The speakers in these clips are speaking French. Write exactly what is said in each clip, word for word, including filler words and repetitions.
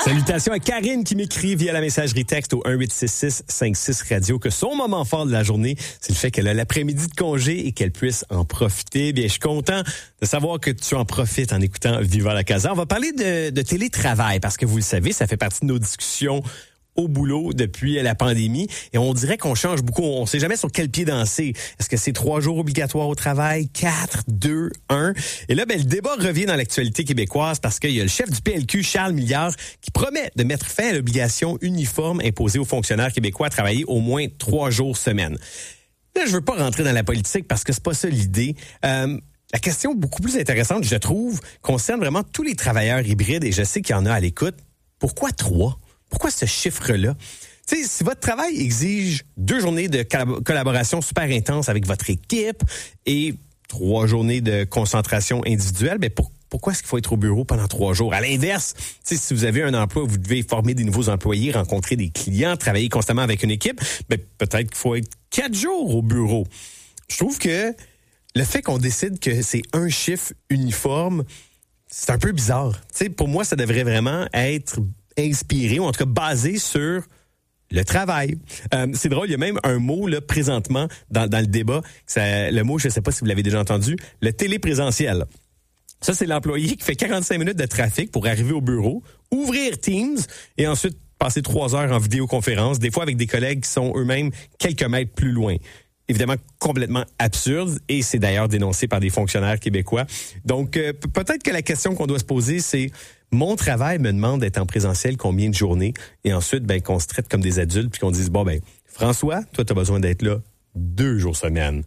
Salutations à Karine qui m'écrit via la messagerie texte au un huit six six cinq six radio que son moment fort de la journée, c'est le fait qu'elle a l'après-midi de congé et qu'elle puisse en profiter. Bien, je suis content de savoir que tu en profites en écoutant Viva la Casa. On va parler de, de télétravail parce que vous le savez, ça fait partie de nos discussions au boulot depuis la pandémie et on dirait qu'on change beaucoup. On sait jamais sur quel pied danser. Est-ce que c'est trois jours obligatoires au travail, quatre, deux, un? Et là, ben, le débat revient dans l'actualité québécoise parce qu'il y a le chef du P L Q, Charles Milliard, qui promet de mettre fin à l'obligation uniforme imposée aux fonctionnaires québécois à travailler au moins trois jours semaine. Là, je veux pas rentrer dans la politique parce que c'est pas ça l'idée. Euh, La question beaucoup plus intéressante, je trouve, concerne vraiment tous les travailleurs hybrides et je sais qu'il y en a à l'écoute. Pourquoi trois? Pourquoi ce chiffre-là? Tu sais, si votre travail exige deux journées de collaboration super intense avec votre équipe et trois journées de concentration individuelle, ben pour, pourquoi est-ce qu'il faut être au bureau pendant trois jours? À l'inverse, tu sais, si vous avez un emploi où vous devez former des nouveaux employés, rencontrer des clients, travailler constamment avec une équipe, ben peut-être qu'il faut être quatre jours au bureau. Je trouve que le fait qu'on décide que c'est un chiffre uniforme, c'est un peu bizarre. Tu sais, pour moi, ça devrait vraiment être inspiré, ou en tout cas basé sur le travail. Euh, c'est drôle, il y a même un mot là présentement dans, dans le débat, ça, le mot, je ne sais pas si vous l'avez déjà entendu, le téléprésentiel. Ça, c'est l'employé qui fait quarante-cinq minutes de trafic pour arriver au bureau, ouvrir Teams et ensuite passer trois heures en vidéoconférence, des fois avec des collègues qui sont eux-mêmes quelques mètres plus loin. Évidemment, complètement absurde, et c'est d'ailleurs dénoncé par des fonctionnaires québécois. Donc, euh, peut-être que la question qu'on doit se poser, c'est mon travail me demande d'être en présentiel combien de journées, et ensuite, ben, qu'on se traite comme des adultes, puis qu'on dise, bon, ben, François, toi, tu as besoin d'être là deux jours semaine.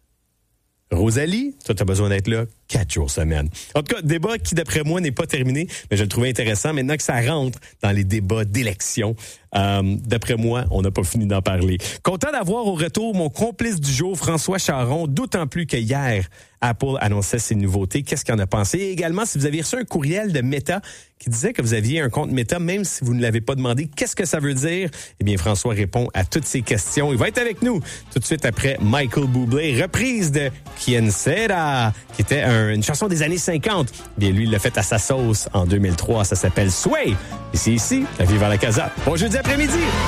Rosalie, toi, tu as besoin d'être là quatre jours semaine. En tout cas, débat qui, d'après moi, n'est pas terminé, mais je le trouvais intéressant. Maintenant que ça rentre dans les débats d'élection, euh, d'après moi, on n'a pas fini d'en parler. Content d'avoir au retour mon complice du jour, François Charon, d'autant plus que hier, Apple annonçait ses nouveautés. Qu'est-ce qu'il en a pensé? Et également, si vous avez reçu un courriel de Meta qui disait que vous aviez un compte Meta, même si vous ne l'avez pas demandé, qu'est-ce que ça veut dire? Eh bien, François répond à toutes ces questions. Il va être avec nous tout de suite après Michael Bublé, reprise de Quien Sera, qui était un une chanson des années cinquante. Bien, lui, il l'a fait à sa sauce en deux mille trois. Ça s'appelle Sway. Et c'est ici, à Viva la Casa. Bon jeudi après-midi.